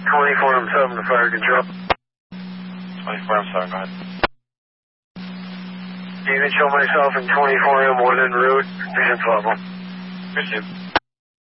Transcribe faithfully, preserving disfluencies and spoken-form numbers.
twenty-four M seven to fire control. twenty-four M seven, go ahead. David, show myself in twenty-four M one en route, vision level. Received.